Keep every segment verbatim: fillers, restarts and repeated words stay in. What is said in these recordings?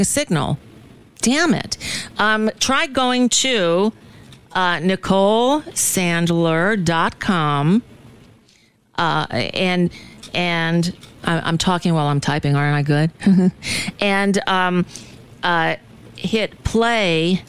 signal. Damn it. Um, try going to uh, Nicole Sandler dot com uh, and and I'm talking while I'm typing, aren't I good? and um, uh, hit play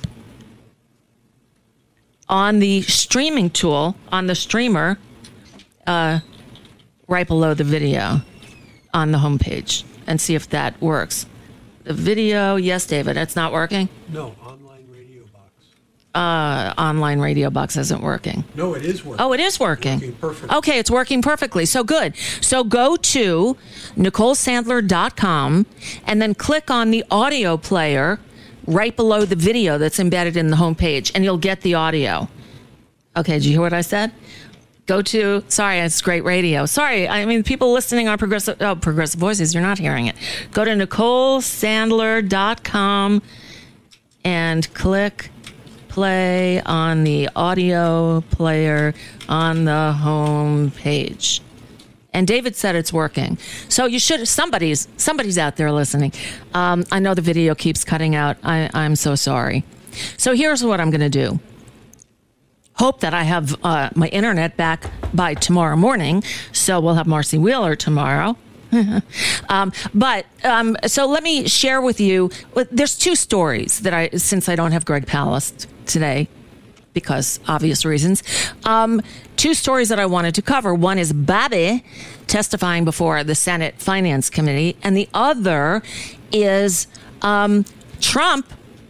on the streaming tool, on the streamer, uh, right below the video on the homepage, and see if that works. The video, yes, David, it's not working? No, online radio box. Uh, online radio box isn't working. No, it is working. Oh, it is working. It's working perfectly. Okay, it's working perfectly. So good. So go to Nicole Sandler dot com and then click on the audio player right below the video that's embedded in the homepage, and you'll get the audio. Okay, did you hear what I said? Go to, sorry, it's great radio. Sorry, I mean, people listening on Progressive, oh, Progressive Voices, you're not hearing it. Go to Nicole Sandler dot com and click play on the audio player on the home page. And David said it's working. So you should, somebody's, somebody's out there listening. Um, I know the video keeps cutting out. I, I'm so sorry. So here's what I'm going to do. Hope that I have uh, my internet back by tomorrow morning. So we'll have Marcy Wheeler tomorrow. um, but um, so let me share with you. There's two stories that I, since I don't have Greg Palast today, because obvious reasons, um, two stories that I wanted to cover. One is Bobby testifying before the Senate Finance Committee, and the other is um, Trump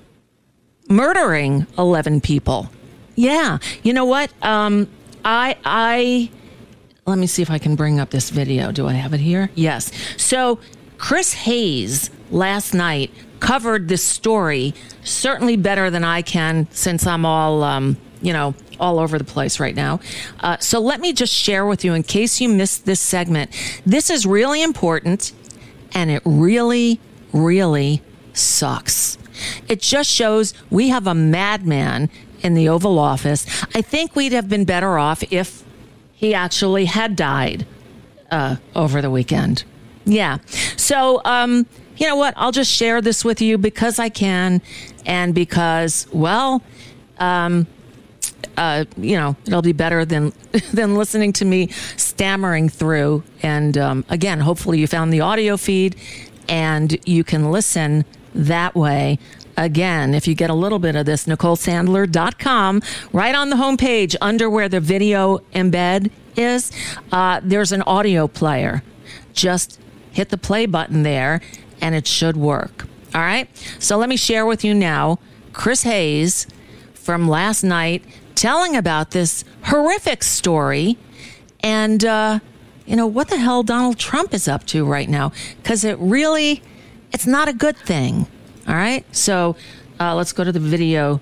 murdering eleven people. Yeah. You know what? Um, I, I, let me see if I can bring up this video. Do I have it here? Yes. So Chris Hayes last night covered this story certainly better than I can, since I'm all, um, you know, all over the place right now. Uh, so let me just share with you, in case you missed this segment. This is really important, and it really, really sucks. It just shows we have a madman in the Oval Office. I think we'd have been better off if he actually had died uh, over the weekend. Yeah. So, um, you know what? I'll just share this with you because I can, and because, well, um, uh, you know, it'll be better than than listening to me stammering through. And um, again, hopefully you found the audio feed and you can listen that way. Again, if you get a little bit of this, Nicole Sandler dot com, right on the homepage under where the video embed is, uh, there's an audio player. Just hit the play button there and it should work. All right. So let me share with you now Chris Hayes from last night telling about this horrific story and, uh, you know, what the hell Donald Trump is up to right now, because it really, it's not a good thing. All right, so uh, let's go to the video,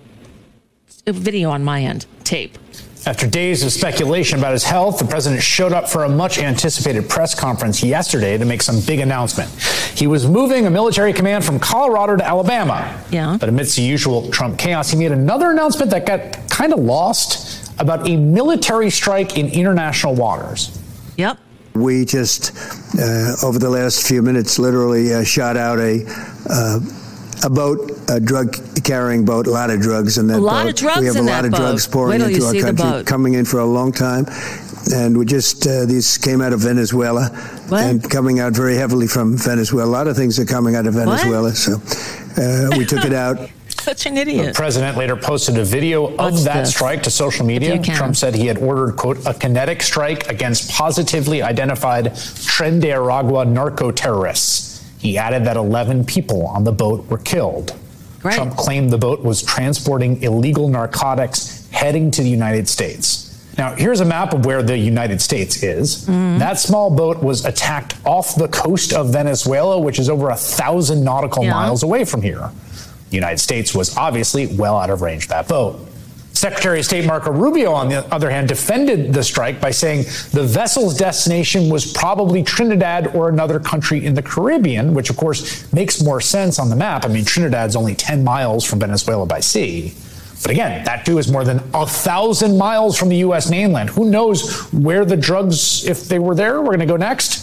video on my end, tape. After days of speculation about his health, the president showed up for a much-anticipated press conference yesterday to make some big announcement. He was moving a military command from Colorado to Alabama. Yeah. But amidst the usual Trump chaos, he made another announcement that got kind of lost about a military strike in international waters. Yep. We just, uh, over the last few minutes, literally uh, shot out a... Uh, A boat, a drug-carrying boat, a lot of drugs in that boat. A lot boat. of drugs We have in a lot of boat. drugs pouring into our country, coming in for a long time. And we just, uh, these came out of Venezuela what? and coming out very heavily from Venezuela. A lot of things are coming out of Venezuela. What? So uh, we took it out. Such an idiot. The president later posted a video Watch of that this. strike to social media. Trump said he had ordered, quote, a kinetic strike against positively identified Tren de Aragua narco-terrorists. He added that eleven people on the boat were killed. Great. Trump claimed the boat was transporting illegal narcotics heading to the United States. Now, here's a map of where the United States is. Mm-hmm. That small boat was attacked off the coast of Venezuela, which is over a thousand nautical yeah. miles away from here. The United States was obviously well out of range of that boat. Secretary of State Marco Rubio, on the other hand, defended the strike by saying the vessel's destination was probably Trinidad or another country in the Caribbean, which, of course, makes more sense on the map. I mean, Trinidad's only ten miles from Venezuela by sea. But again, that too is more than a thousand miles from the U S mainland. Who knows where the drugs, if they were there, were going to go next?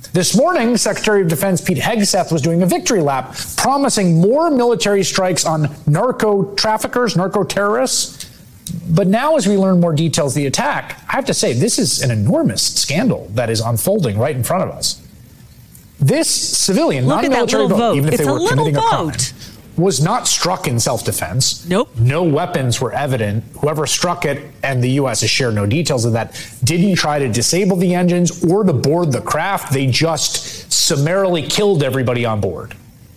This morning, Secretary of Defense Pete Hegseth was doing a victory lap, promising more military strikes on narco traffickers, narco terrorists. But now, as we learn more details of the attack, I have to say, this is an enormous scandal that is unfolding right in front of us. This civilian, Look non-military vote, vote, even if it's they were committing a crime, vote. was not struck in self-defense. Nope. No weapons were evident. Whoever struck it, and the U S has shared no details of that, didn't try to disable the engines or to board the craft. They just summarily killed everybody on board.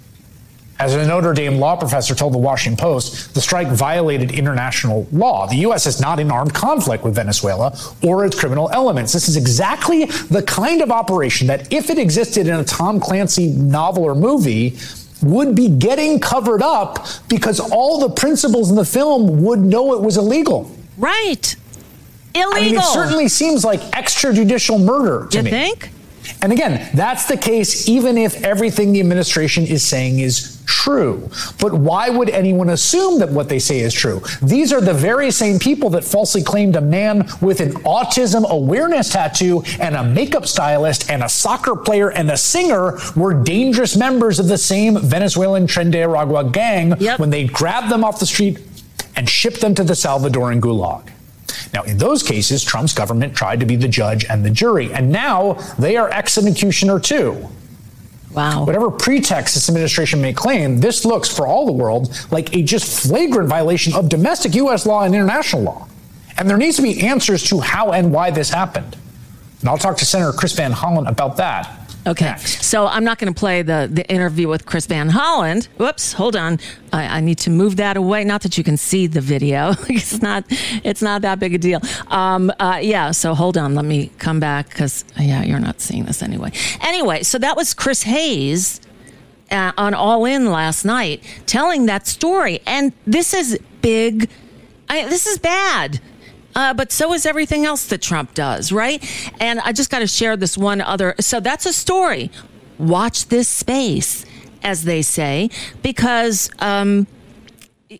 As a Notre Dame law professor told the Washington Post, the strike violated international law. The U S is not in armed conflict with Venezuela or its criminal elements. This is exactly the kind of operation that, if it existed in a Tom Clancy novel or movie, would be getting covered up because all the principals in the film would know it was illegal. Right. Illegal. I mean, it certainly seems like extrajudicial murder to you me. You think? And again, that's the case even if everything the administration is saying is true. But why would anyone assume that what they say is true? These are the very same people that falsely claimed a man with an autism awareness tattoo and a makeup stylist and a soccer player and a singer were dangerous members of the same Venezuelan Tren de Aragua gang yep. when they grabbed them off the street and shipped them to the Salvadoran gulag. Now, in those cases, Trump's government tried to be the judge and the jury, and now they are executioner too. Wow. Whatever pretext this administration may claim, this looks, for all the world, like a just flagrant violation of domestic U S law and international law. And there needs to be answers to how and why this happened. And I'll talk to Senator Chris Van Hollen about that. Okay, next. So I'm not going to play the, the interview with Chris Van Hollen. Whoops, hold on. I, I need to move that away. Not that you can see the video. it's not It's not that big a deal. Um, uh, yeah, so hold on. Let me come back because, yeah, you're not seeing this anyway. Anyway, so that was Chris Hayes uh, on All In last night telling that story. And this is big. I, this is bad. Uh, but so is everything else that Trump does, right? And I just got to share this one other. So that's a story. Watch this space, as they say, because, um, the,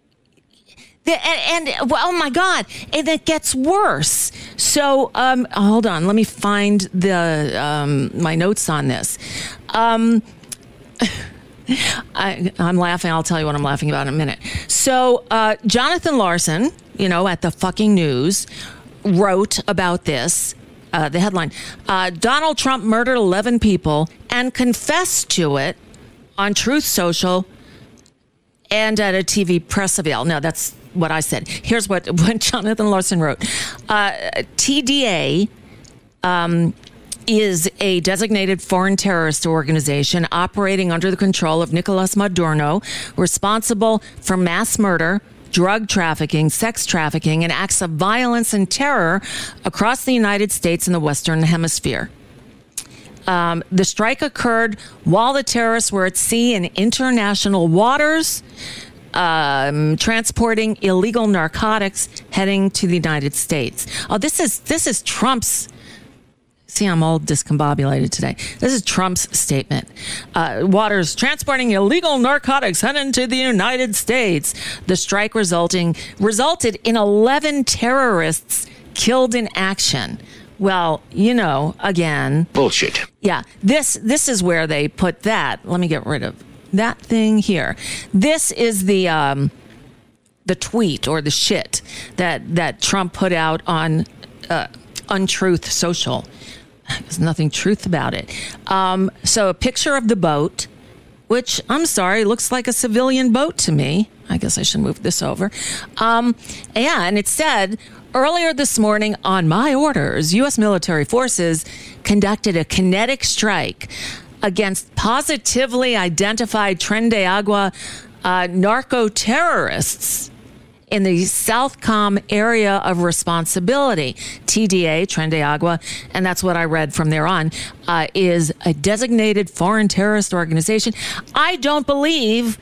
and, and well, oh my God, and it gets worse. So um, hold on, let me find the um, my notes on this. Um, I, I'm laughing. I'll tell you what I'm laughing about in a minute. So uh, Jonathan Larson, you know, at the fucking news, wrote about this. Uh, the headline, uh, Donald Trump murdered eleven people and confessed to it on Truth Social and at a T V press avail. No, that's what I said. Here's what, what Jonathan Larson wrote. Uh, T D A um, is a designated foreign terrorist organization operating under the control of Nicolas Maduro, responsible for mass murder, drug trafficking, sex trafficking, and acts of violence and terror across the United States and the Western Hemisphere. Um, the strike occurred while the terrorists were at sea in international waters, um, transporting illegal narcotics heading to the United States. Oh, this is this is Trump's. See, I'm all discombobulated today. This is Trump's statement. Uh, Waters transporting illegal narcotics heading to the United States. The strike resulting resulted in eleven terrorists killed in action. Well, you know, again, bullshit. Yeah, this this is where they put that. Let me get rid of that thing here. This is the um, the tweet or the shit that that Trump put out on uh, Untruth Social. There's nothing truth about it. Um, so a picture of the boat, which, I'm sorry, looks like a civilian boat to me. I guess I should move this over. Um, yeah, and it said, earlier this morning, on my orders, U S military forces conducted a kinetic strike against positively identified Tren de Agua uh, narco-terrorists in the Southcom area of responsibility. T D A, Tren de Agua, and that's what I read from there on, uh, is a designated foreign terrorist organization. I don't believe,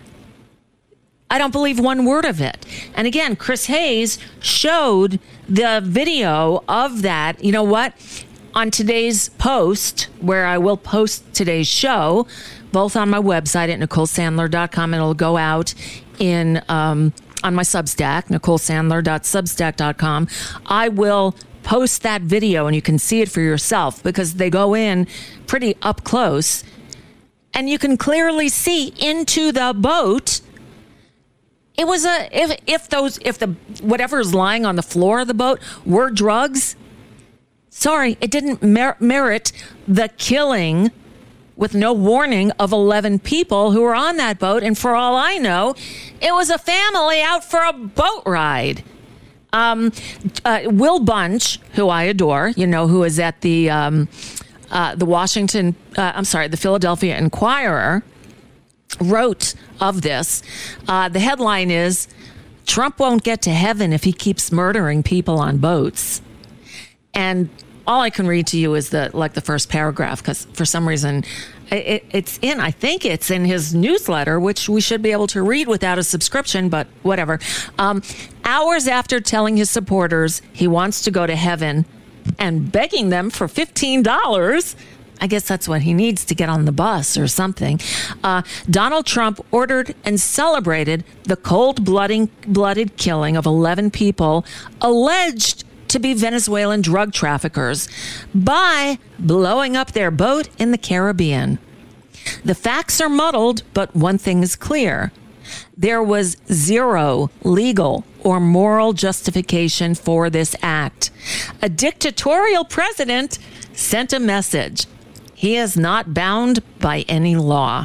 I don't believe one word of it. And again, Chris Hayes showed the video of that. You know what? On today's post, where I will post today's show, both on my website at Nicole Sandler dot com, and it'll go out in... Um, on my Substack, Nicole Sandler dot substack dot com, I will post that video and you can see it for yourself, because they go in pretty up close and you can clearly see into the boat. It was a, if, if those, if the, whatever is lying on the floor of the boat were drugs, sorry, it didn't mer- merit the killing with no warning of eleven people who were on that boat. And for all I know, it was a family out for a boat ride. Um, uh, Will Bunch, who I adore, you know, who is at the, um, uh, the Washington, uh, I'm sorry, the Philadelphia Inquirer, wrote of this. Uh, the headline is, Trump won't get to heaven if he keeps murdering people on boats. And all I can read to you is the like the first paragraph, because for some reason it, it's in, I think it's in his newsletter, which we should be able to read without a subscription, but whatever. Um, hours after telling his supporters he wants to go to heaven and begging them for fifteen dollars, I guess that's what he needs to get on the bus or something, uh, Donald Trump ordered and celebrated the cold-blooded killing of eleven people alleged to be Venezuelan drug traffickers by blowing up their boat in the Caribbean. The facts are muddled, but one thing is clear. There was zero legal or moral justification for this act. A dictatorial president sent a message. He is not bound by any law.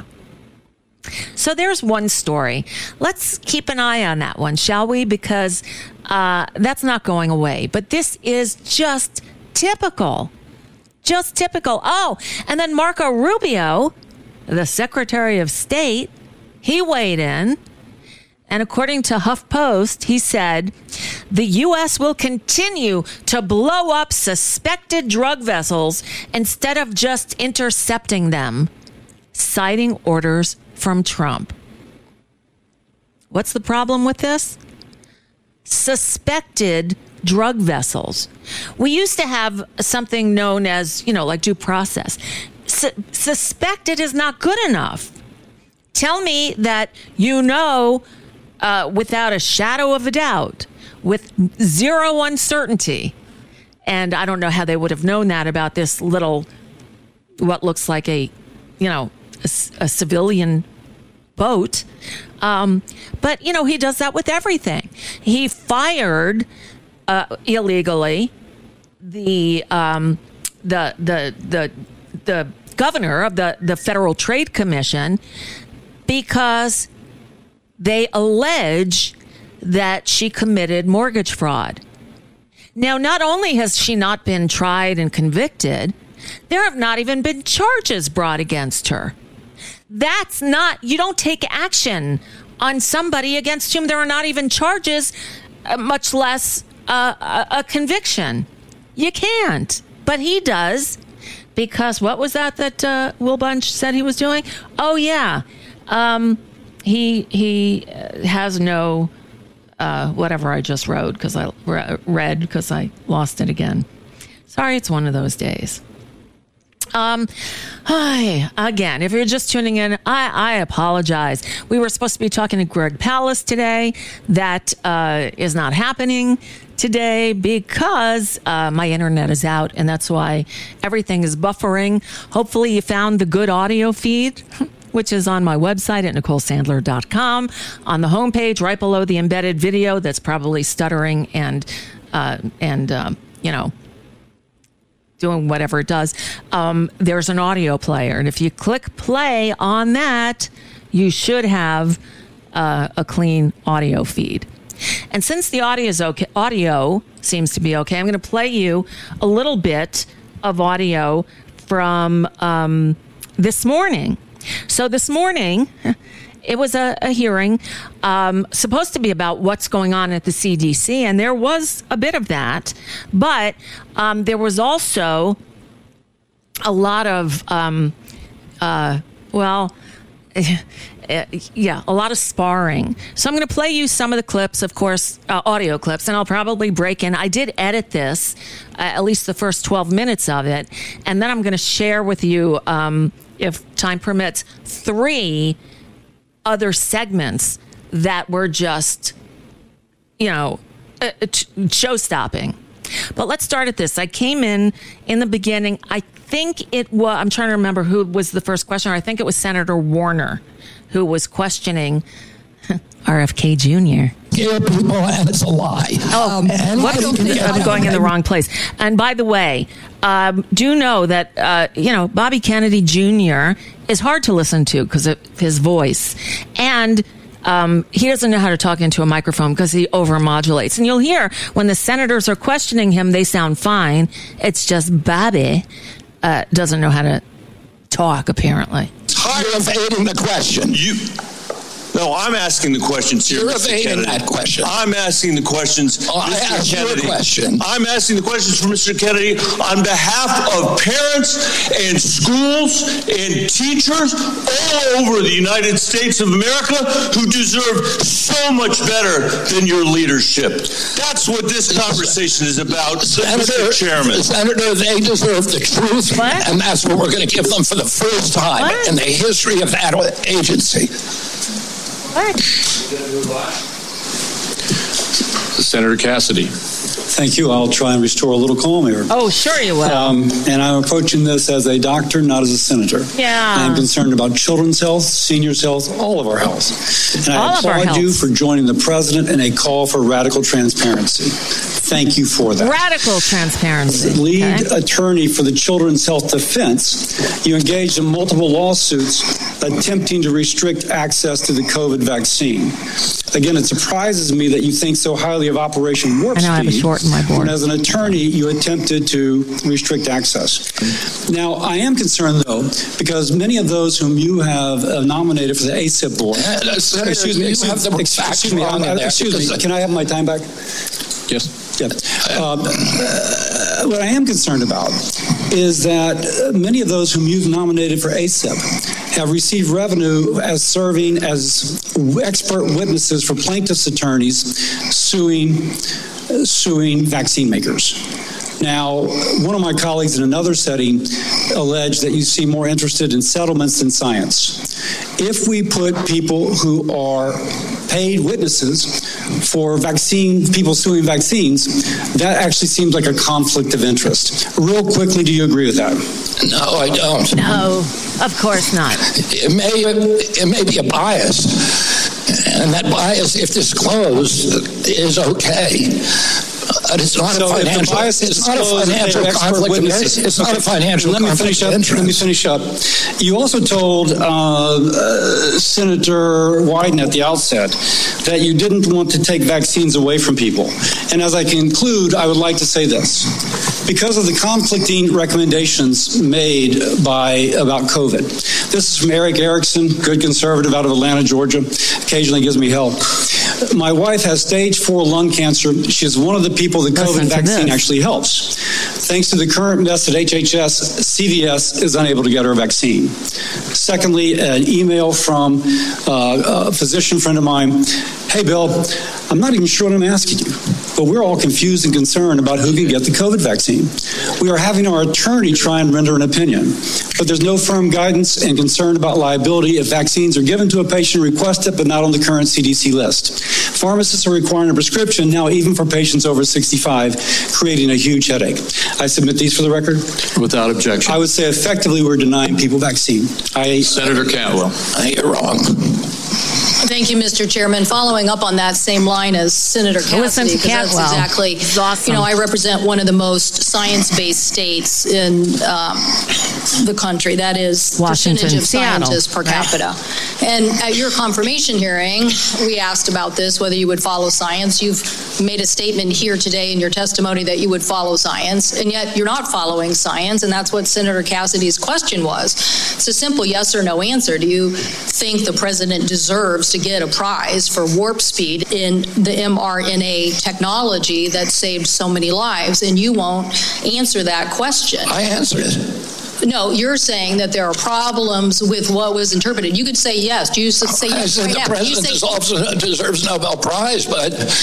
So there's one story. Let's keep an eye on that one, shall we? Because uh, that's not going away. But this is just typical. Just typical. Oh, and then Marco Rubio, the Secretary of State, he weighed in. And according to HuffPost, he said, the U S will continue to blow up suspected drug vessels instead of just intercepting them, citing orders from Trump. What's the problem with this? Suspected drug vessels. We used to have something known as, you know, like due process. Su- suspected is not good enough. Tell me that you know uh, without a shadow of a doubt, with zero uncertainty. And I don't know how they would have known that about this little, what looks like a, you know, a, a civilian boat. Um, but, you know, he does that with everything. He fired uh, illegally the, um, the, the, the, the governor of the, the Federal Trade Commission because they allege that she committed mortgage fraud. Now, not only has she not been tried and convicted, there have not even been charges brought against her. That's not, you don't take action on somebody against whom there are not even charges, uh, much less uh, a, a conviction. You can't. But he does, because what was that that uh, Will Bunch said he was doing? Oh, yeah. Um, he he has no, uh, whatever I just wrote, because I re- read, because I lost it again. Sorry, it's one of those days. Um, hi, again, if you're just tuning in, I, I apologize. We were supposed to be talking to Greg Palast today. That uh, is not happening today because uh, my internet is out, and that's why everything is buffering. Hopefully you found the good audio feed, which is on my website at nicole sandler dot com. On the homepage, right below the embedded video that's probably stuttering and, uh, and um, you know, doing whatever it does, um, there's an audio player. And if you click play on that, you should have uh, a clean audio feed. And since the audio is okay, audio seems to be okay, I'm going to play you a little bit of audio from um, this morning. So this morning, it was a, a hearing um, supposed to be about what's going on at the C D C, and there was a bit of that, but um, there was also a lot of, um, uh, well, yeah, a lot of sparring. So I'm going to play you some of the clips, of course, uh, audio clips, and I'll probably break in. I did edit this, uh, at least the first twelve minutes of it, and then I'm going to share with you, um, if time permits, three other segments that were just, you know, uh, show-stopping. But let's start at this. I came in in the beginning. I think it was, I'm trying to remember who was the first questioner. I think it was Senator Warner who was questioning R F K Junior Scare people, and it's a lie. Oh, um, and what, I'm going in the wrong place. And by the way, um, do know that, uh, you know, Bobby Kennedy Junior is hard to listen to because of his voice. And um, he doesn't know how to talk into a microphone because he overmodulates. And you'll hear when the senators are questioning him, they sound fine. It's just Bobby uh, doesn't know how to talk, apparently. Tired of evading the question. You... No, I'm asking the questions here, You're Mister evading Kennedy. that question. I'm asking the questions, Oh, I Mister asked you a Kennedy. question. I'm asking the questions for Mister Kennedy on behalf of parents and schools and teachers all over the United States of America who deserve so much better than your leadership. That's what this conversation is about, Senator, Mister Chairman. Senator, they deserve the truth, What? and that's what we're going to give them for the first time What? in the history of that agency. What? Senator Cassidy. Thank you. I'll try and restore a little calm here. Oh, sure you will. Um, and I'm approaching this as a doctor, not as a senator. Yeah. I'm concerned about children's health, seniors' health, all of our health. And All I of our applaud you health. for joining the president in a call for radical transparency. Thank you for that. Radical transparency. As lead okay? attorney for the Children's Health Defense, you engaged in multiple lawsuits attempting to restrict access to the COVID vaccine. Again, it surprises me that you think so highly of Operation Warp I know I have a Speed, short in my board. when as an attorney you attempted to restrict access. Now, I am concerned, though, because many of those whom you have uh, nominated for the A C I P board, Uh, Senator, excuse me, you excuse, have the excuse facts me, wrong uh, in there excuse me, because- can I have my time back? Yes. Yeah. Um, uh, what I am concerned about is that uh, many of those whom you've nominated for A C I P have received revenue as serving as expert witnesses for plaintiffs' attorneys suing uh, suing vaccine makers. Now, one of my colleagues in another setting alleged that you seem more interested in settlements than science. If we put people who are paid witnesses for vaccine, people suing vaccines, that actually seems like a conflict of interest. Real quickly, do you agree with that? No, I don't. No, of course not. It may, it may be a bias, and that bias, if disclosed, is okay. But it's not So a if the financial. bias is It's not a disclosed, financial they're expert conflict of witnesses. interest. It's not Okay, a financial let me conflict finish of up. interest. Let me finish up. You also told uh, uh, Senator Wyden at the outset that you didn't want to take vaccines away from people. And as I conclude, I would like to say this. Because of the conflicting recommendations made by about COVID. This is from Eric Erickson, good conservative out of Atlanta, Georgia. Occasionally gives me help. My wife has stage four lung cancer. She is one of the people the Listen COVID to vaccine this. actually helps. Thanks to the current mess at H H S, C V S is unable to get her vaccine. Secondly, an email from uh, a physician friend of mine. Hey, Bill, I'm not even sure what I'm asking you, but we're all confused and concerned about who can get the COVID vaccine. We are having our attorney try and render an opinion, but there's no firm guidance and concern about liability if vaccines are given to a patient requested but not on the current C D C list. Pharmacists are requiring a prescription now even for patients over sixty-five, creating a huge headache. I submit these for the record. Without objection. I would say effectively we're denying people vaccine. I Senator Cantwell. I think you're wrong. Thank you, Mister Chairman. Following up on that same line as Senator Cassidy, Listen to because that's Cantwell. exactly, It's awesome. you know, I represent one of the most science-based states in um, the country. That is Washington, percentage of Seattle, scientists per right? capita. And at your confirmation hearing, we asked about this, whether you would follow science. You've made a statement here today in your testimony that you would follow science, and yet you're not following science, and that's what Senator Cassidy's question was. It's a simple yes or no answer. Do you think the president deserves to get a prize for warp speed in the mRNA technology that saved so many lives? And you won't answer that question. I answered it. No, you're saying that there are problems with what was interpreted. You could say yes. Do you s- say I yes said right the now? You president say, is also deserves a Nobel Prize, but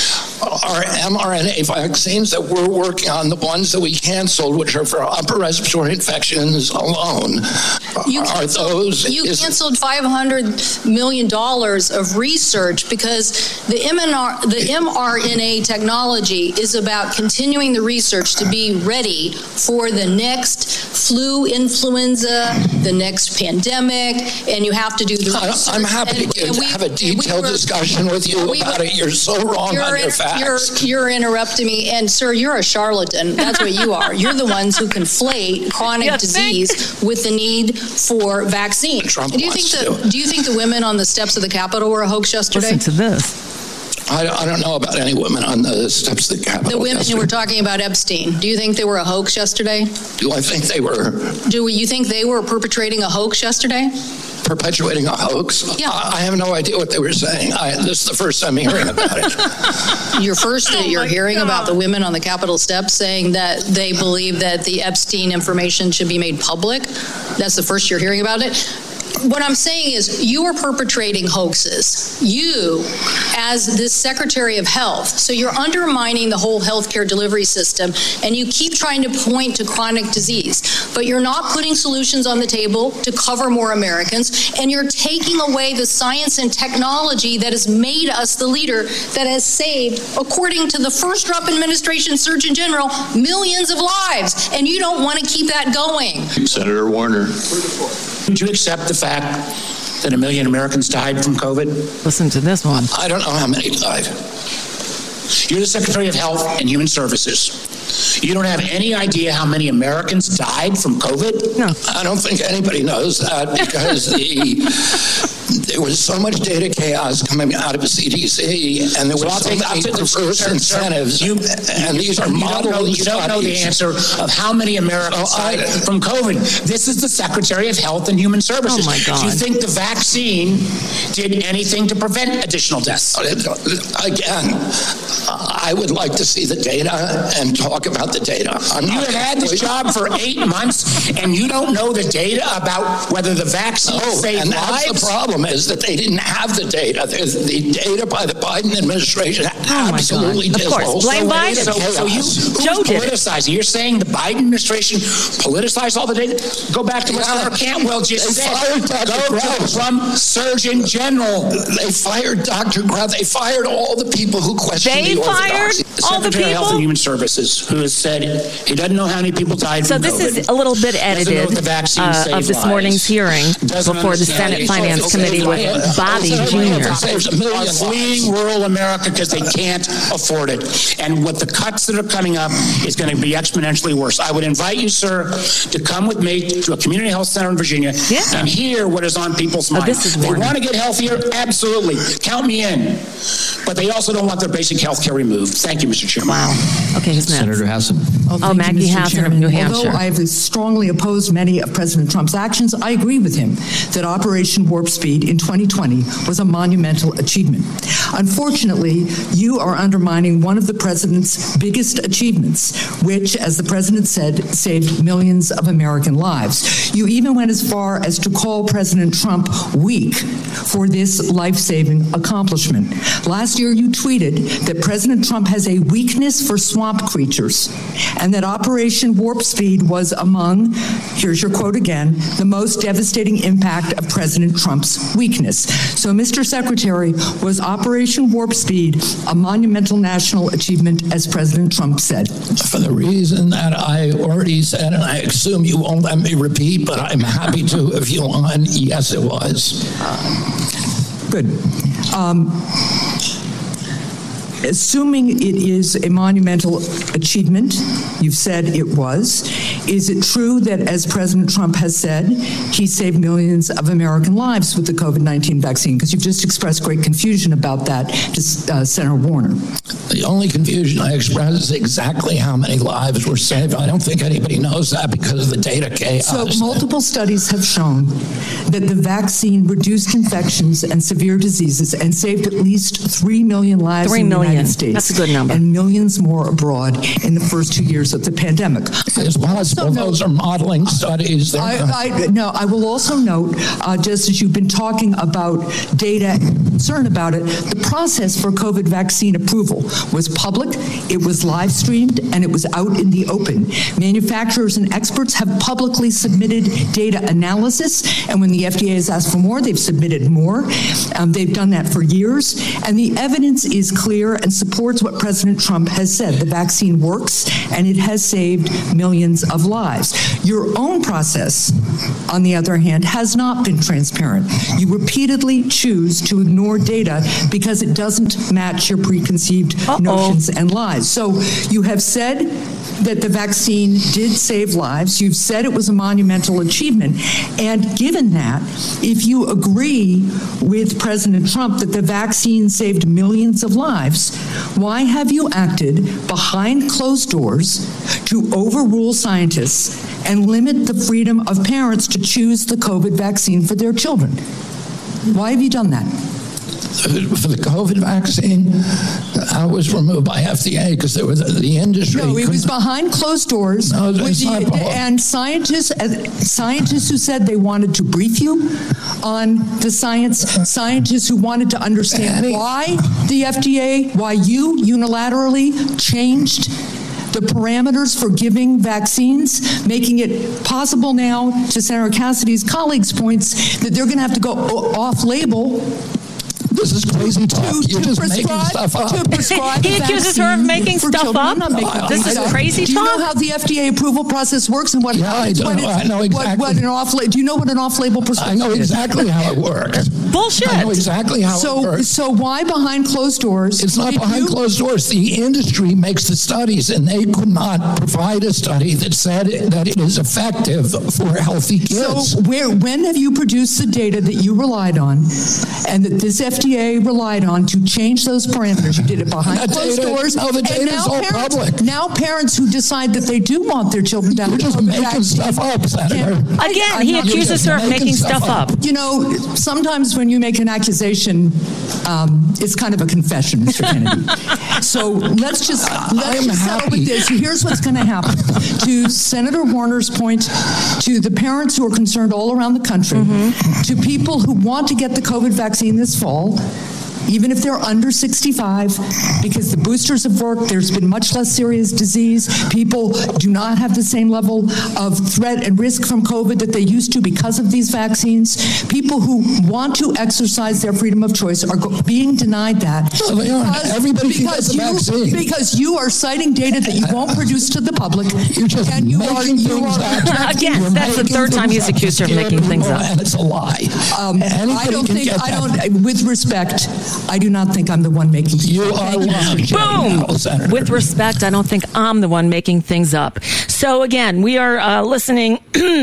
our M R N A vaccines that we're working on, the ones that we canceled, which are for upper respiratory infections alone, you are canceled, those... You is, canceled five hundred million dollars of research because the M R N A, the M R N A technology is about continuing the research to be ready for the next flu, influenza, the next pandemic, and you have to do the research. I'm happy and, to and we, have a detailed we were, discussion with you we, about it. You're so wrong you're on your in, facts. You're, you're interrupting me, and sir, you're a charlatan. That's what you are. You're the ones who conflate chronic Yeah, disease with the need for vaccine. Trump do you think wants the to. Do you think the women on the steps of the Capitol were a hoax yesterday? Listen to this. I, I don't know about any women on the steps of the Capitol. The women yesterday. who were talking about Epstein. Do you think they were a hoax yesterday? Do I think they were Do you think they were perpetrating a hoax yesterday? perpetuating a hoax? Yeah. I, I have no idea what they were saying. I, this is the first time hearing about it. You're first that Oh you're my hearing God. about the women on the Capitol steps saying that they believe that the Epstein information should be made public. That's the first you're hearing about it. What I'm saying is you are perpetrating hoaxes. You, as this Secretary of Health, so you're undermining the whole healthcare delivery system, and you keep trying to point to chronic disease, but you're not putting solutions on the table to cover more Americans, and you're taking away the science and technology that has made us the leader that has saved, according to the first Trump administration Surgeon General, millions of lives, and you don't want to keep that going. Senator Warner. Would you accept the fact that a million Americans died from COVID? Listen to this one. I don't know how many died. You're the Secretary of Health and Human Services. You don't have any idea how many Americans died from COVID? No. I don't think anybody knows that because the there was so much data chaos coming out of the C D C, and there So was I'll so take, many I'll take perverse sir, sir, incentives. You, and these are you model don't know, you don't know the studies. answer of how many Americans Oh, I- died from COVID. This is the Secretary of Health and Human Services. Oh, my God. Do you think the vaccine did anything to prevent additional deaths? Again, I would like to see the data and talk about the data. I'm You not have had this job for eight months, and you don't know the data about whether the vaccine Oh, saved and that's lives? the problem is that they didn't have the data. The, the data by the Biden administration Oh, my absolutely God. Of dismal. course. Blame So it Biden. is So, so you chaos. who's Joe did it. politicizing? You're saying the Biden administration politicized all the data? Go back to what Yeah. Senator Cantwell just They said. fired Doctor Go to Krause. from Surgeon General. They fired Doctor Graf. They fired all the people who questioned They the fired orthodoxy. all the Secretary of Health people? and Human Services, who has said he doesn't know how many people died So from this COVID. is a little bit Doesn't know edited if the vaccine uh, saved of this lives. morning's hearing Doesn't before the understand Senate it. Finance So- Committee so- with so- Bobby so- Junior Saves a million are lives. fleeing rural America because they can't afford it. And what the cuts that are coming up is going to be exponentially worse. I would invite you, sir, to come with me to a community health center in Virginia Yeah. and hear what is on people's Oh, minds. this is they warning. want to get healthier? Absolutely. Count me in. But they also don't want their basic health care removed. Thank you, Mister Chairman. Wow. Okay, who's next? Senator Hassan. Oh, thank you, Maggie Mister Hassan of Chairman. New Hampshire. Although I've strongly opposed many of President Trump's actions, I agree with him that Operation Warp Speed in twenty twenty was a monumental achievement. Unfortunately, you are undermining one of the president's biggest achievements, which, as the president said, saved millions of American lives. You even went as far as to call President Trump weak for this life-saving accomplishment. Last year, you tweeted that President Trump has a weakness for swamp creatures and that Operation Warp Speed was among, here's your quote again, the most devastating impact of President Trump's weakness. So, Mister Secretary, was Operation Warp Speed a monumental national achievement, as President Trump said? For the reason that I already said, and I assume you won't let me repeat, but I'm happy to if you want. Yes, it was. Good. Um, assuming it is a monumental achievement, you've said it was, is it true that, as President Trump has said, he saved millions of American lives with the COVID nineteen vaccine? Because you've just expressed great confusion about that to uh, Senator Warner. The only confusion I expressed is exactly how many lives were saved. I don't think anybody knows that because of the data chaos. So multiple studies have shown that the vaccine reduced infections and severe diseases and saved at least three million lives Three in the million United States. That's a good number. And millions more abroad in the first two years of the pandemic. As possible, those are modeling studies. I, I, no, I will also note, uh, just as you've been talking about data and concern about it, the process for COVID vaccine approval was public, it was live streamed, and it was out in the open. Manufacturers and experts have publicly submitted data analysis, and when the F D A has asked for more, they've submitted more. Um, they've done that for years, and the evidence is clear and supports what President Trump has said. The vaccine works, and it has saved millions of lives. Your own process, on the other hand, has not been transparent. You repeatedly choose to ignore data because it doesn't match your preconceived Uh-oh. notions and lies. So you have said that the vaccine did save lives. You've said it was a monumental achievement. And given that, if you agree with President Trump that the vaccine saved millions of lives, why have you acted behind closed doors to overrule scientists and limit the freedom of parents to choose the COVID vaccine for their children? Why have you done that? For the COVID vaccine, I was removed by F D A because there was the industry. No, it was behind closed doors. No, with the, and scientists, uh, scientists who said they wanted to brief you on the science, scientists who wanted to understand why the F D A, why you unilaterally changed the parameters for giving vaccines, making it possible now, to Senator Cassidy's colleagues' points, that they're going to have to go off-label. This is crazy talk. To, You're to just making stuff up. To prescribe he accuses her of making stuff up. I'm not making this is up. crazy do talk. Do you know how the F D A approval process works and what? Yeah, I, do. What I know exactly. What, what an off. Do you know what an off-label prescription is? I know exactly how it works. Bullshit. I know exactly how so, it works. So why behind closed doors? It's not behind you? closed doors. The industry makes the studies, and they could not provide a study that said that it is effective for healthy kids. So where, when have you produced the data that you relied on, and that this F D A relied on to change those parameters? You did it behind that closed data, doors. No, the data is all parents, public. Now parents who decide that they do want their children down. You're just making vaccine, stuff up, Senator. Again, he accuses her of making stuff up. up. You know, sometimes when you make an accusation, um, it's kind of a confession, Mister Kennedy. So let's just let's just settle with this. Here's what's going to happen. To Senator Warner's point, to the parents who are concerned all around the country, mm-hmm. to people who want to get the COVID vaccine this fall, even if they're under sixty-five, because the boosters have worked, there's been much less serious disease. People do not have the same level of threat and risk from COVID that they used to because of these vaccines. People who want to exercise their freedom of choice are go- being denied that. No, they aren't. Everybody can get the you, vaccine. Because you are citing data that you won't produce to the public. You're just and you making are, things you are, up. Again, You're that's the third time he's accused her of making things up. And it's a lie. Um, I don't think, I don't, with respect, I do not think I'm the one making things you up. are lying. Boom! With respect, I don't think I'm the one making things up. So again, we are uh, listening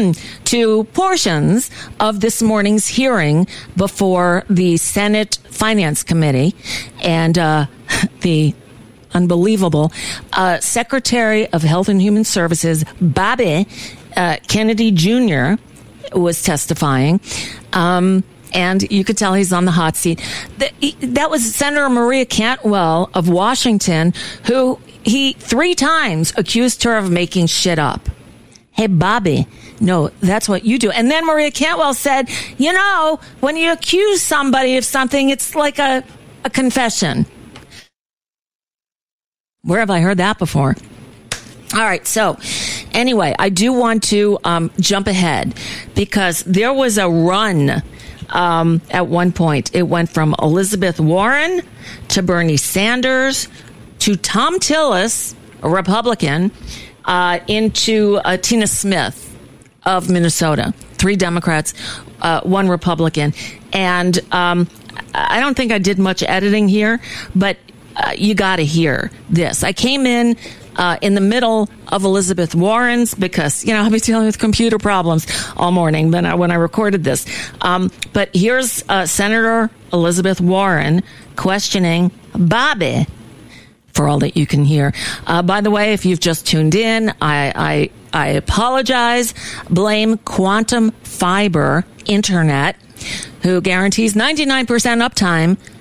to portions of this morning's hearing before the Senate Finance Committee, and uh, the unbelievable uh, Secretary of Health and Human Services, Bobby uh, Kennedy Junior was testifying. Um, And you could tell he's on the hot seat. That was Senator Maria Cantwell of Washington, who he three times accused her of making shit up. Hey, Bobby, no, that's what you do. And then Maria Cantwell said, you know, when you accuse somebody of something, it's like a, a confession. Where have I heard that before? All right. So anyway, I do want to um, jump ahead because there was a run. Um, at one point, it went from Elizabeth Warren to Bernie Sanders to Tom Tillis, a Republican, uh, into uh, Tina Smith of Minnesota. Three Democrats, uh, one Republican. And um, I don't think I did much editing here, but uh, you got to hear this. I came in Uh, in the middle of Elizabeth Warren's because, you know, I've been dealing with computer problems all morning when I, when I recorded this. Um, but here's uh, Senator Elizabeth Warren questioning Bobby for all that you can hear. Uh, by the way, if you've just tuned in, I, I, I apologize. Blame Quantum Fiber Internet, who guarantees ninety-nine percent uptime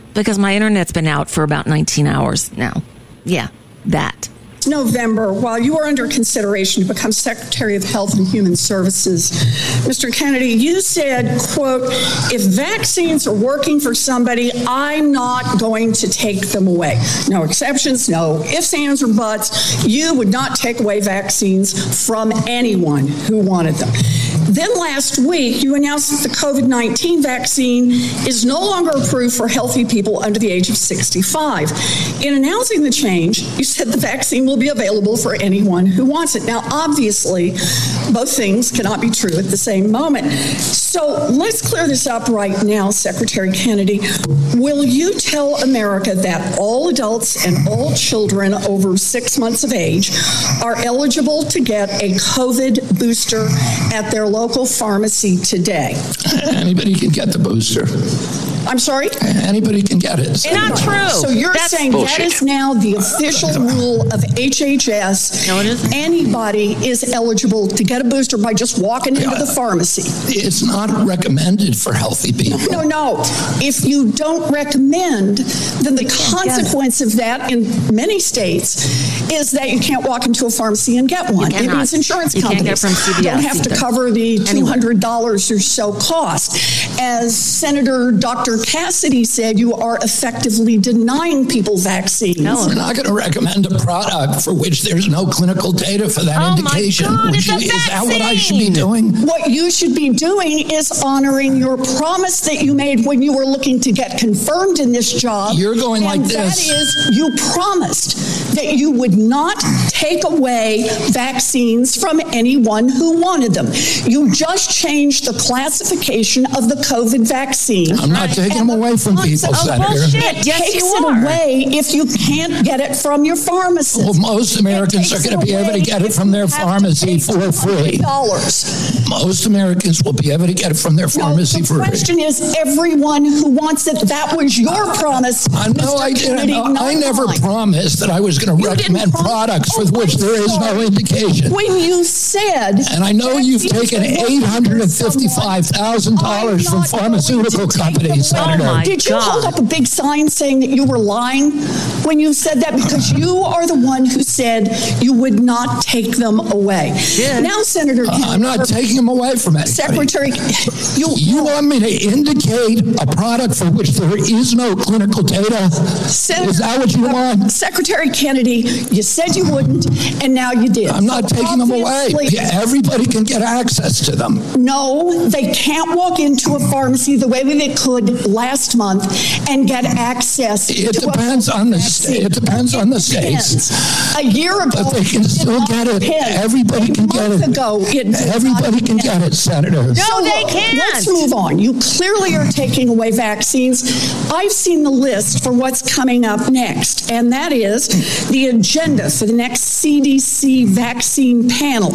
because my internet's been out for about nineteen hours now. Yeah, that. November, while you were under consideration to become Secretary of Health and Human Services, Mister Kennedy, you said, quote, if vaccines are working for somebody, I'm not going to take them away. No exceptions, no ifs, ands, or buts. You would not take away vaccines from anyone who wanted them. Then last week, you announced that the COVID nineteen vaccine is no longer approved for healthy people under the age of sixty-five. In announcing the change, you said the vaccine will be available for anyone who wants it. Now, obviously, both things cannot be true at the same moment. So let's clear this up right now, Secretary Kennedy. Will you tell America that all adults and all children over six months of age are eligible to get a COVID booster at their local pharmacy today? Anybody can get the booster. I'm sorry? Anybody can get it. It's not true. So you're That's saying bullshit. that is now the official rule of H H S. No, it isn't. Anybody is eligible to get a booster by just walking into the pharmacy. It's not recommended for healthy people. No, no. If you don't recommend, then the consequence of that in many states is that you can't walk into a pharmacy and get one. It means insurance You can't companies get from C B S don't have to either. cover the Anyway. two hundred dollars or so cost. As Senator Doctor Cassidy said, you are effectively denying people vaccines. We're not going to recommend a product for which there's no clinical data for that Oh, my indication. God, Would it's a you- is that what I should be vaccine. doing? What you should be doing is honoring your promise that you made when you were looking to get confirmed in this job. You're going and like this. That is, you promised that you would not take away vaccines from anyone who wanted them. You just changed the classification of the COVID vaccine. I'm not taking them away from people, Oh, Senator. bullshit. Yes, takes you it are. away if you can't get it from your pharmacist. Well, most Americans It are takes going to be it able to away get it if from their you have to pharmacy pay for free. dollars. Most Americans will be able to get it from their pharmacy No, for the free. question is everyone who wants it. That was your promise. I know Mister I didn't. Kennedy, No, not I never mine. promised that I was going to You didn't recommend prom- products Oh, for which I'm there is no sorry. indication. When you said, And I know you've vaccines taken are eight hundred working for fifty-five thousand dollars someone, from I'm not pharmaceutical going to take companies, them away. Senator. Oh, my Did you God. hold up a big sign saying that you were lying when you said that? Because you are the one who said you would not take them away. Did. Now, Senator, I'm not taking them away from anybody. Secretary, you, You want me to indicate a product for which there is no clinical data? Senator, Is that what you want? Secretary Kennedy, you said you wouldn't, and now you did. I'm not taking them away. Obviously- Everybody can get access to them. No, they can't walk into a pharmacy the way they could last month and get access. It to a depends on the vaccine. sta- it depends on the Depends. states. A year ago, But they can it still did get not it. depend. Everybody A can get month it. ago, it did Everybody not can depend. get it, Senator. No, So, they look, can't. Let's move on. You clearly are taking away vaccines. I've seen the list for what's coming up next, and that is the agenda for the next C D C vaccine panel.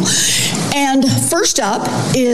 And first up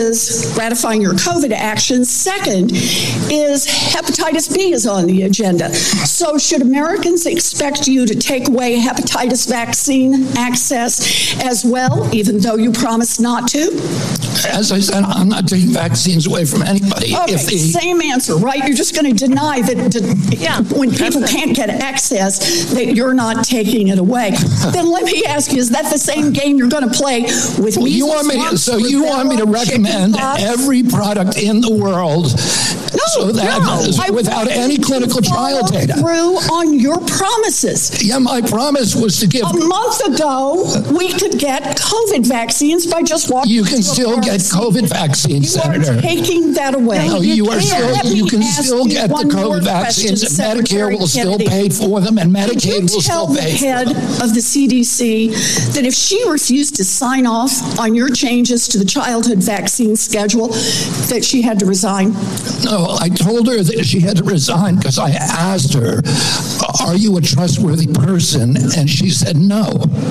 is ratifying your COVID actions. Second is hepatitis B is on the agenda. So should Americans expect you to take away hepatitis vaccine access as well, even though you promised not to? As I said, I'm not taking vaccines away from anybody. Okay, If the, same answer, right? You're just going to deny that d- Yeah, when people that's it. can't get access, that you're not taking it away. Then let me ask you, is that the same game you're going to play with well, measles, you want me to, mumps, so you want me to rubella, recommend chickenpox? every product in the world No, so that no. I without want any you to clinical trial follow data. through on your promises. Yeah, my promise was to give. A month ago, we could get COVID vaccines by just walking. You can into a still get pharmacy. COVID vaccines, You Senator. are taking that away. No, you are can't. still. Let You me can ask still you get the one more COVID vaccines, and question, Medicare Secretary will still Kennedy. pay for them, and Did Medicaid you will tell still the pay for head them. of the C D C that if she refused to sign off on your changes to the childhood vaccine schedule, that she had to resign? No, I told her that she had to resign because I asked her, "Are you a trustworthy person?" And she said no.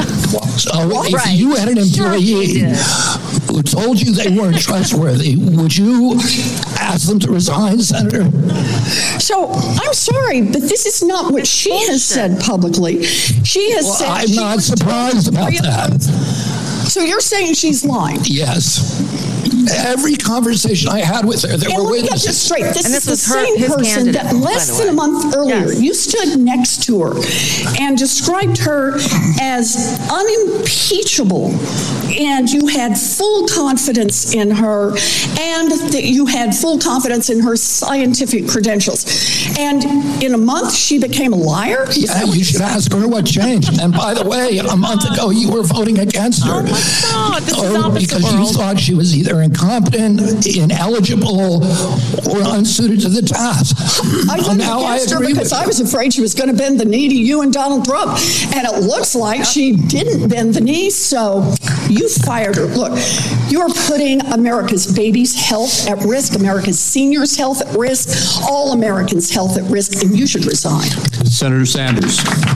So if Right. you had an Sure you employee did. who told you they weren't trustworthy, would you ask them to resign, Senator? So I'm sorry, but this is not what she has said publicly. She has Well, said I'm she not was surprised about told- that. So you're saying she's lying? Yes. every conversation I had with her, there and were let me get witnesses. this straight. This And is this the was her- same his person candidate, that by less the than way. a month earlier, Yes. you stood next to her and described her as unimpeachable, and you had full confidence in her, and that you had full confidence in her scientific credentials. And in a month, she became a liar? Yeah, you should ask her what changed. And by the way, a month ago, you were voting against her. Oh my God, this is Or opposite because you world. thought she was either incompetent, ineligible, or unsuited to the task. I Well, voted now I against her agree because with I you. was afraid she was going to bend the knee to you and Donald Trump. And it looks like she didn't bend the knee, so you fired her. Look, you're putting America's babies' health at risk, America's seniors' health at risk, all Americans' health at risk, and you should resign. Senator Sanders.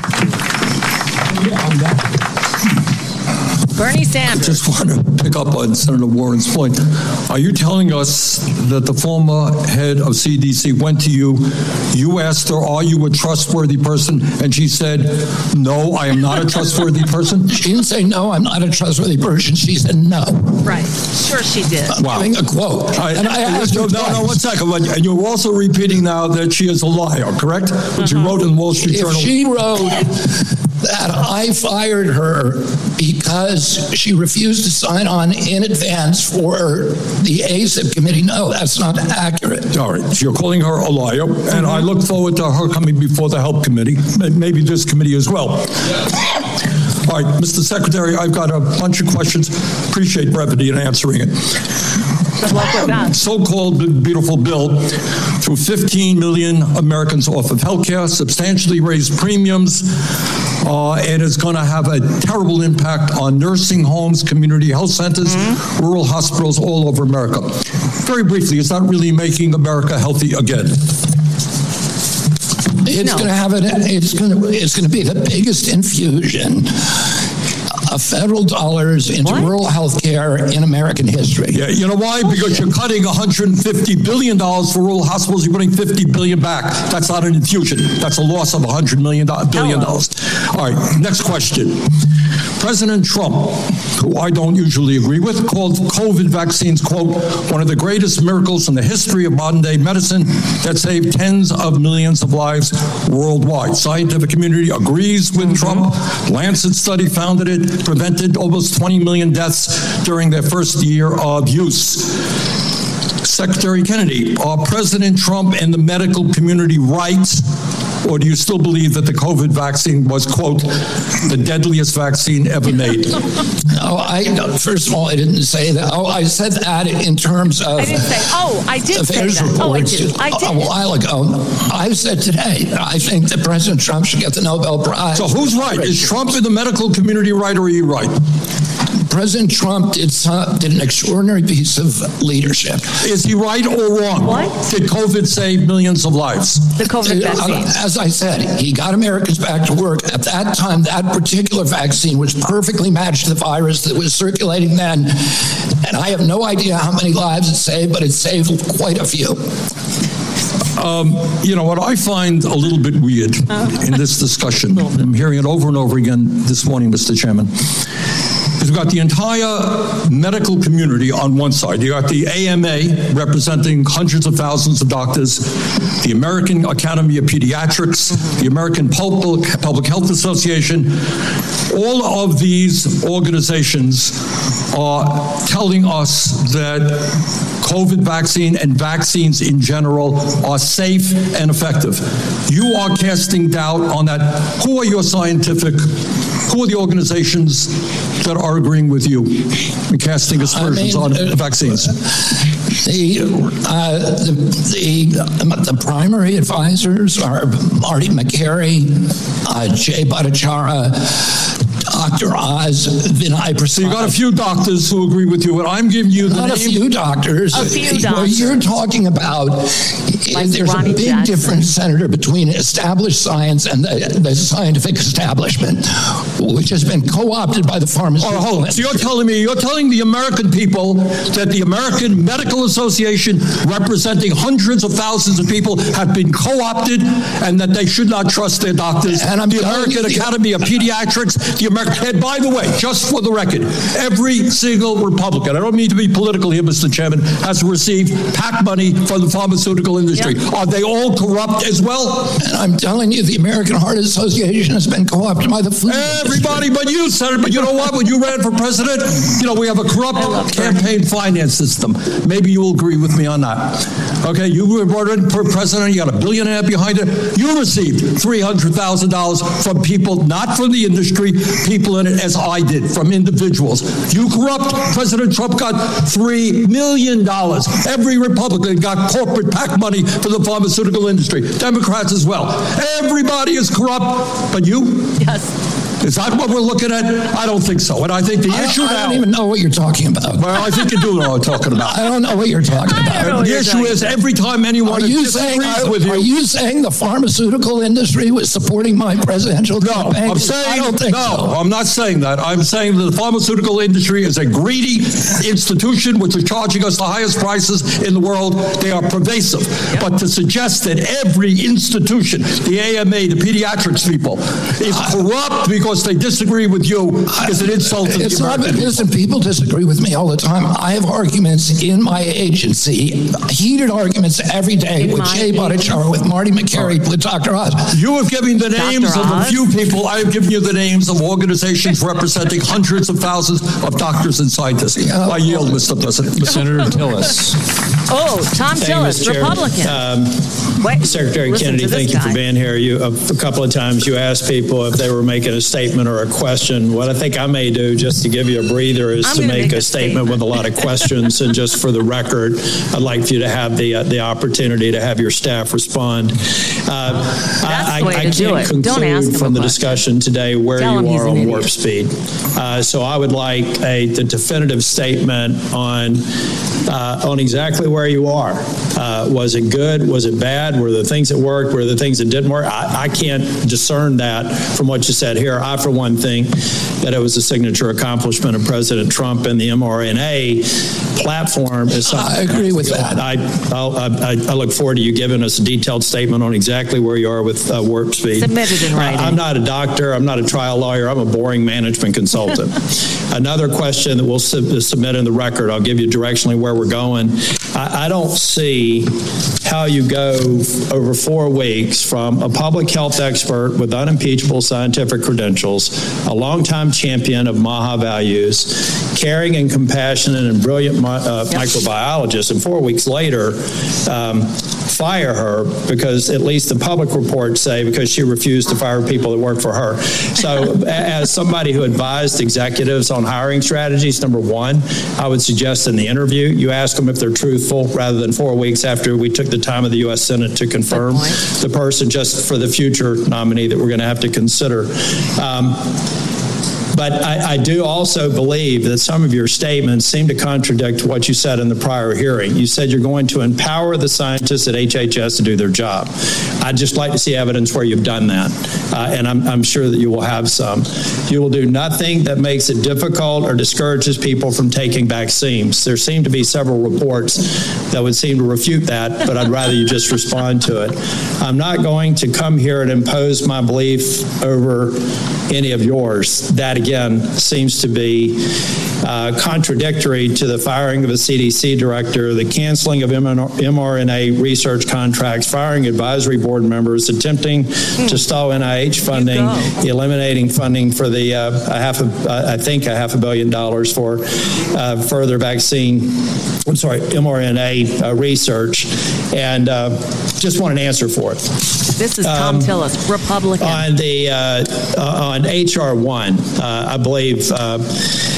Bernie Sanders. I just want to pick up on Senator Warren's point. Are you telling us that the former head of C D C went to you, you asked her, are you a trustworthy person? And she said, no, I am not a trustworthy person? She didn't say, no, I'm not a trustworthy person. She said, no. Right. Sure she did. I'm giving a quote. I, and I asked no, her no, no, twice. one second. And you're also repeating now that she is a liar, correct? What you wrote in the Wall Street If Journal. she wrote that I fired her because she refused to sign on in advance for the A S I P committee, no, that's not accurate. All right, so you're calling her a liar, and I look forward to her coming before the Help Committee, and maybe this committee as well. All right, Mister Secretary, I've got a bunch of questions. Appreciate brevity in answering it. Good luck with that. So-called beautiful bill threw fifteen million Americans off of health care, substantially raised premiums, uh, and is going to have a terrible impact on nursing homes, community health centers, mm-hmm. rural hospitals all over America. Very briefly, it's not really making America healthy again. It's No. going to have an, it's going to it's going to be the biggest infusion of federal dollars into What? rural health care in American history. Yeah, you know why? Because you're cutting one hundred fifty billion dollars for rural hospitals. You're putting fifty billion dollars back. That's not an infusion. That's a loss of one hundred million billion dollars. All right, next question. President Trump, who I don't usually agree with, called COVID vaccines, quote, one of the greatest miracles in the history of modern day medicine that saved tens of millions of lives worldwide. Scientific community agrees with mm-hmm. Trump. Lancet study found that it prevented almost twenty million deaths during their first year of use. Secretary Kennedy, are President Trump and the medical community right, or do you still believe that the COVID vaccine was, quote, the deadliest vaccine ever made? No, I, first of all, I didn't say that. Oh, I said that in terms of... I didn't say, oh, I did say affairs that. Oh, I reports did. I did. A while ago. I've said today, I think that President Trump should get the Nobel Prize. So who's right? Is Trump in the medical community right, or are you right? President Trump did, some, did an extraordinary piece of leadership. Is he right or wrong? What? Did COVID save millions of lives? The COVID vaccine. As I said, he got Americans back to work. At that time, that particular vaccine was perfectly matched to the virus that was circulating then. And I have no idea how many lives it saved, but it saved quite a few. Um, you know, what I find a little bit weird in this discussion, I'm hearing it over and over again this morning, Mister Chairman, is we've got the entire medical community on one side. You got the A M A representing hundreds of thousands of doctors, the American Academy of Pediatrics, the American Public, Public Health Association. All of these organizations are telling us that COVID vaccine and vaccines in general are safe and effective. You are casting doubt on that. Who are your scientific, who are the organizations that are agreeing with you and casting aspersions I mean, on uh, vaccines? The, uh, the, the, the primary advisors are Marty Makary, uh, Jay Bhattacharya, Doctor Oz, Vinay Prasad. So you got a few doctors who agree with you, and I'm giving you the Not name. a few doctors. A few What doctors. you're talking about like There's Ronnie a big Jackson. difference, Senator, between established science and the, the scientific establishment, which has been co-opted by the pharmaceutical Oh, hold on. So you're telling me, you're telling the American people that the American Medical Association, representing hundreds of thousands of people, have been co-opted and that they should not trust their doctors. And I'm the telling American you- Academy of Pediatrics, the American, and by the way, just for the record, every single Republican, I don't mean to be political here, Mister Chairman, has received PAC money from the pharmaceutical industry. Yep. Are they all corrupt as well? And I'm telling you, the American Heart Association has been co-opted by the food Everybody but you, Senator. But you know what? When you ran for president, you know, we have a corrupt campaign finance system. Maybe you will agree with me on that. Okay, you were running for president, you got a billionaire behind it. You received three hundred thousand dollars from people, not from the industry, people in it, as I did, from individuals. You corrupt. President Trump got three million dollars. Every Republican got corporate PAC money for the pharmaceutical industry. Democrats as well. Everybody is corrupt, but you? Yes. Is that what we're looking at? I don't think so. And I think the I, issue I now... don't even know what you're talking about. Well, I think you do know what I'm talking about. I don't know what you're talking about. The issue is every time anyone Are you saying disagrees I, with you... Are you saying the pharmaceutical industry was supporting my presidential No, campaign? I'm saying... I don't think no, so. I'm not saying that. I'm saying that the pharmaceutical industry is a greedy institution which is charging us the highest prices in the world. They are pervasive. Yep. But to suggest that every institution, the A M A, the pediatrics people, is corrupt because they disagree with you is an insult to It's the not, American people. listen, people disagree with me all the time. I have arguments in my agency, heated arguments every day In with my Jay Bhattacharya, with Marty McCary, with Doctor Oz. You have given the names of a Oz? few people. I have given you the names of organizations representing hundreds of thousands of doctors and scientists. Yeah. I yield, Mister President. Senator Tillis. Oh, Tom Thank you, Tillis, Mister Chair. Republican. Um, Wait, Secretary listen Kennedy, to this thank you guy. for being here. You, a couple of times you asked people if they were making a statement or a question. What I think I may do, just to give you a breather, is I'm to gonna make, make a a statement, statement. with a lot of questions. And just for the record, I'd like for you to have the uh, the opportunity to have your staff respond. Uh, That's I, the way I to do can't it. Don't ask conclude him from a the question. discussion today where Tell him you he's are an on idiot. warp speed. Uh, so I would like a the definitive statement on uh, on exactly where you are. Uh, was it good? Was it bad? Were the things that worked? Were the things that didn't work? I, I can't discern that from what you said here. I, for one, think that it was a signature accomplishment of President Trump, and the mRNA platform is something. I agree with that. I, I'll, I, I look forward to you giving us a detailed statement on exactly where you are with uh, warp speed. Submitted in writing. I'm not a doctor. I'm not a trial lawyer. I'm a boring management consultant. Another question that we'll sub- submit in the record, I'll give you directionally where we're going. I, I don't see how you go over four weeks from a public health expert with unimpeachable scientific credentials, a longtime champion of MAHA values, caring and compassionate and brilliant mi- uh, Yep. microbiologist, and four weeks later, um, fire her because at least the public reports say because she refused to fire people that work for her. So as somebody who advised executives on hiring strategies, number one, I would suggest in the interview, you ask them if they're truthful rather than four weeks after we took the time of the U S Senate to confirm the person, just for the future nominee that we're going to have to consider. Um, But I, I do also believe that some of your statements seem to contradict what you said in the prior hearing. You said you're going to empower the scientists at H H S to do their job. I'd just like to see evidence where you've done that, uh, and I'm, I'm sure that you will have some. You will do nothing that makes it difficult or discourages people from taking vaccines. There seem to be several reports that would seem to refute that, but I'd rather you just respond to it. I'm not going to come here and impose my belief over any of yours. That, again, seems to be uh, contradictory to the firing of a C D C director, the canceling of mRNA research contracts, firing advisory board members, attempting mm. to stall N I H funding, eliminating funding for the uh, a half a, uh, I think a half a billion dollars for uh, further vaccine, I'm sorry, mRNA uh, research, and uh, just want an answer for it. This is Tom Um, Tillis, Republican. On the uh, uh, on H R one, uh, I believe uh,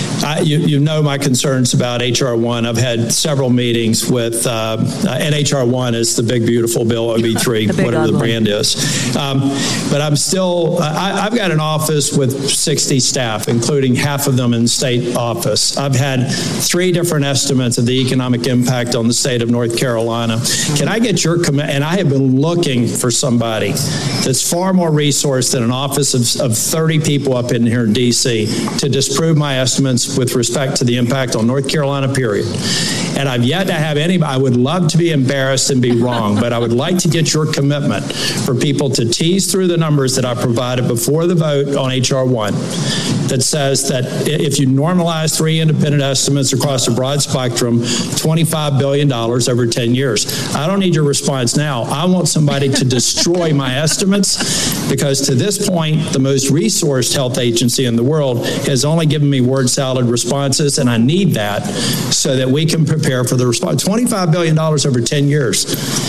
I, you, you know my concerns about H R one. I've had several meetings with, uh, and H R one is the big, beautiful bill, O B three, whatever ugly. the brand is. Um, but I'm still, I, I've got an office with sixty staff, including half of them in state office. I've had three different estimates of the economic impact on the state of North Carolina. Can I get your comment? And I have been looking for somebody that's far more resourced than an office of, of thirty people up in here in D C to disprove my estimates with respect to the impact on North Carolina, period. And I've yet to have anybody. I would love to be embarrassed and be wrong, but I would like to get your commitment for people to tease through the numbers that I provided before the vote on H R one that says that if you normalize three independent estimates across a broad spectrum, twenty-five billion dollars over ten years. I don't need your response now. I want somebody to destroy my estimates, because to this point, the most resourced health agency in the world has only given me word salad responses, and I need that so that we can prepare for the response. twenty-five billion dollars over ten years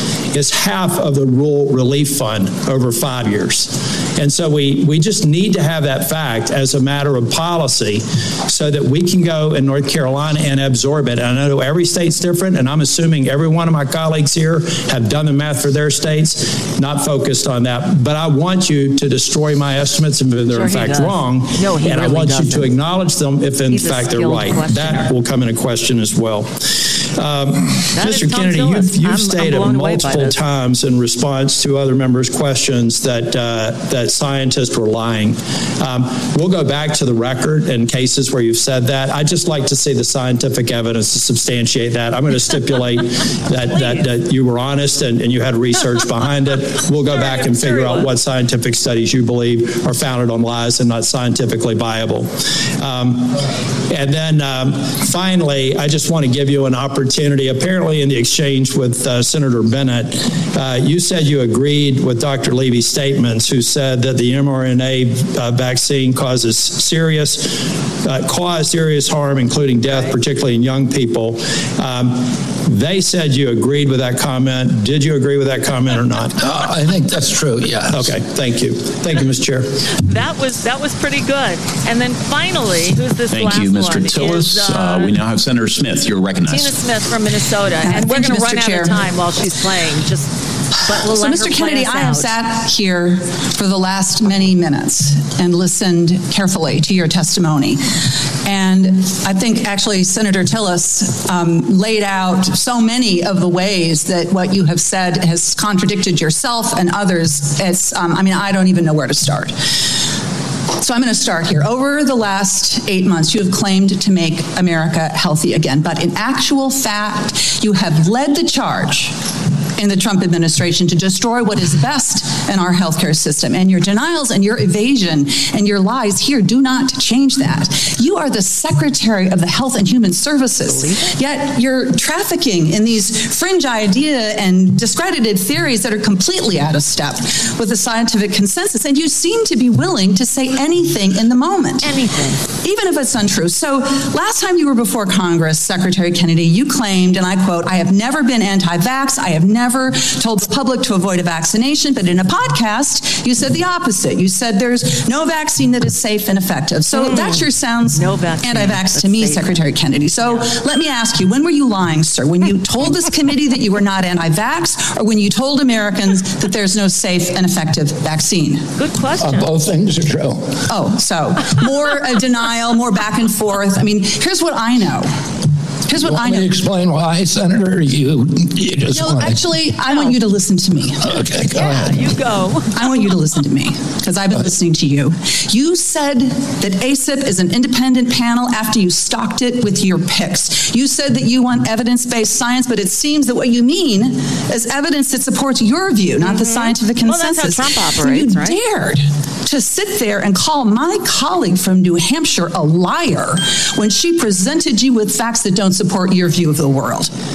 is half of the rural relief fund over five years. And so we, we just need to have that fact as a matter of policy so that we can go in North Carolina and absorb it. And I know every state's different, and I'm assuming every one of my colleagues here have done the math for their states, not focused on that. But I want you to destroy my estimates if they're sure in fact does. wrong. No, he and really I want doesn't. you to acknowledge them if in He's fact they're right. That will come into question as well. Um, Mister Kennedy, you've, you've I'm, stated I'm multiple times in response to other members' questions that uh, that scientists were lying. Um, we'll go back to the record in cases where you've said that. I'd just like to see the scientific evidence to substantiate that. I'm going to stipulate that, that that you were honest and, and you had research behind it. We'll go back and figure out what scientific studies you believe are founded on lies and not scientifically viable. Um, and then um, finally, I just want to give you an opportunity. Apparently, in the exchange with uh, Senator Bennett, uh, you said you agreed with Doctor Levy's statements, who said that the mRNA uh, vaccine causes serious, uh, cause serious harm, including death, particularly in young people. Um, They said you agreed with that comment. Did you agree with that comment or not? Uh, I think that's true, yes. Okay, thank you. Thank you, Mister Chair. That was that was pretty good. And then finally, who's this Thank last you, Mister one? Tillis. Is, uh, uh, we now have Senator Smith. You're recognized. Tina Smith from Minnesota. And Uh, we're going to run Mister out of time while she's playing. Just, but we'll so, let Mister her play Kennedy, us I have out. sat here for the last many minutes and listened carefully to your testimony. And I think actually Senator Tillis um, laid out so many of the ways that what you have said has contradicted yourself and others. It's, um, I mean, I don't even know where to start. So I'm going to start here. Over the last eight months, you have claimed to make America healthy again. But in actual fact, you have led the charge in the Trump administration to destroy what is best in our healthcare system. And your denials and your evasion and your lies here do not change that. You are the Secretary of the Health and Human Services, yet you're trafficking in these fringe idea and discredited theories that are completely out of step with the scientific consensus. And you seem to be willing to say anything in the moment. Anything. Even if it's untrue. So last time you were before Congress, Secretary Kennedy, you claimed, and I quote, "I have never been anti-vax. I have never Never told the public to avoid a vaccination," but in a podcast, you said the opposite. You said there's no vaccine that is safe and effective. So mm. that sure sounds no anti-vax to me, safe. Secretary Kennedy. So yeah. let me ask you, when were you lying, sir? When you told this committee that you were not anti-vax, or when you told Americans that there's no safe and effective vaccine? Good question. Uh, both things are true. Oh, so more uh, denial, more back and forth. I mean, here's what I know. Here's what you want I know. Me to explain why, Senator? You, you just no, want actually, I want you to listen to me. Okay, go yeah, ahead. You go. I want you to listen to me because I've been listening to you. You said that A C I P is an independent panel after you stocked it with your picks. You said that you want evidence-based science, but it seems that what you mean is evidence that supports your view, not mm-hmm. the scientific consensus. Well, that's how Trump operates, so you right? dared to sit there and call my colleague from New Hampshire a liar when she presented you with facts that don't support your view of the world.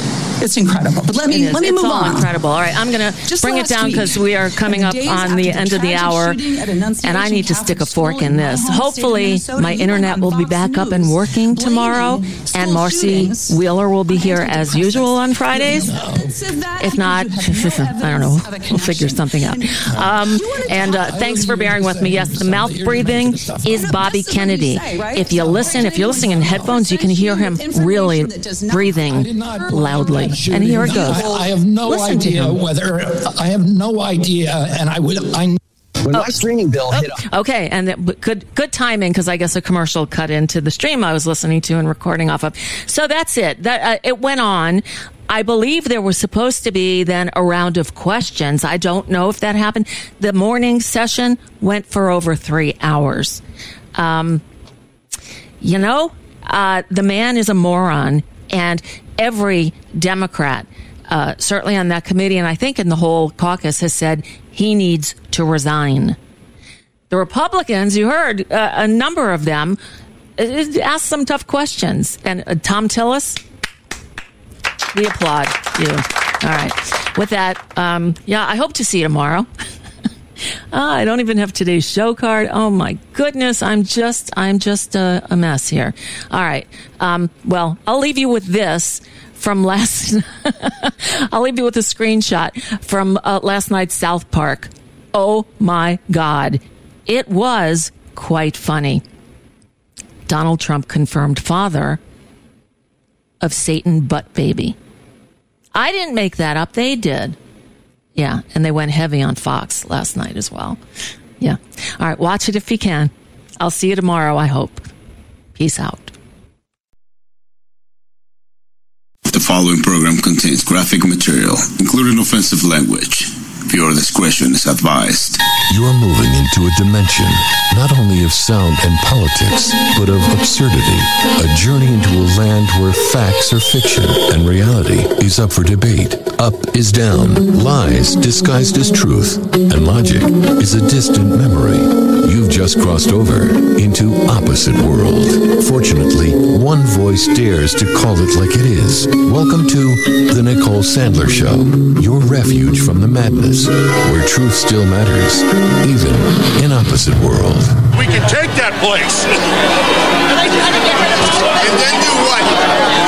It's incredible. But let me It let me is. move It's all on. incredible. All right, I'm going to bring it last down week, because we are coming up days on the after end the of the tragic hour, shooting at Annunciation and I need to stick a Catholic fork School in in this. my home state of Hopefully, Minnesota, my you internet went will on be Fox back up News and working blaming tomorrow, school and Marcy shootings Wheeler will be here as usual on Fridays. If not, I don't know. We'll figure something out. Um, and uh, thanks for bearing with me. Yes, the mouth breathing is Bobby Kennedy. If you listen, if you're listening in headphones, you can hear him really breathing loudly. And here it goes. I, I have no Listen to idea him. whether I have no idea, and I would. I. When my streaming bill hit. Okay, and it, good good timing because I guess a commercial cut into the stream I was listening to and recording off of. So that's it. That uh, it went on. I believe there was supposed to be then a round of questions. I don't know if that happened. The morning session went for over three hours. Um, you know, uh, the man is a moron, and every Democrat, uh, certainly on that committee, and I think in the whole caucus, has said he needs to resign. The Republicans, you heard uh, a number of them uh, asked some tough questions. And uh, Tom Tillis, we applaud you. All right. With that, um, yeah, I hope to see you tomorrow. Ah, I don't even have today's show card. Oh my goodness, I'm just, I'm just a, a mess here. All right. Um, well, I'll leave you with this from last. I'll leave you with a screenshot from uh, last night's South Park. Oh my God, it was quite funny. Donald Trump confirmed father of Satan butt baby. I didn't make that up. They did. Yeah, and they went heavy on Fox last night as well. Yeah. All right, watch it if you can. I'll see you tomorrow, I hope. Peace out. The following program contains graphic material, including offensive language. Viewer discretion is advised. You are moving into a dimension not only of sound and politics, but of absurdity. A journey into a land where facts are fiction and reality is up for debate. Up is down, lies disguised as truth, and logic is a distant memory. You've just crossed over into opposite world. Fortunately, one voice dares to call it like it is. Welcome to The Nicole Sandler Show, your refuge from the madness, where truth still matters, even in opposite world. We can take that place. And then do what?